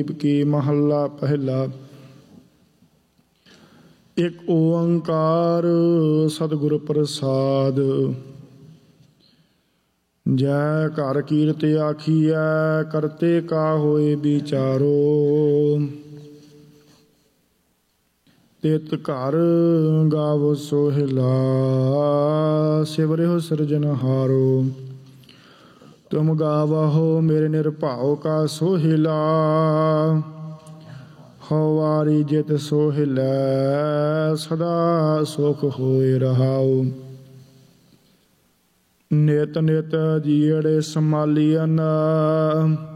ਕੀ ਮਹੱਲਾ ਪਹਿਲਾ। ਇੱਕ ਓੰਕਾਰ ਸਤਿਗੁਰ ਪ੍ਰਸਾਦ। ਜੈ ਘਰ ਕੀਰਤ ਆਖੀਐ ਕਰਤੇ ਕਾ ਹੋਏ ਵਿਚਾਰੋ। ਤਿਤ ਘਰ ਗਾਵੋ ਸੋਹਿਲਾ ਸਿਵਰਿਓ ਸਿਰਜਨਹਾਰੋ। ਤੁਮ ਗਾਵਹੁ ਮੇਰੇ ਨਿਰਭਉ ਕਾ ਸੋਹਿਲਾ। ਹਉ ਵਾਰੀ ਜਿਤ ਸੋਹਿਲੈ ਸਦਾ ਸੁਖ ਹੋਇ ਰਹਾਉ। ਨਿਤ ਨਿਤ ਜੀਅੜੇ ਸੰਭਾਲੀਐਨ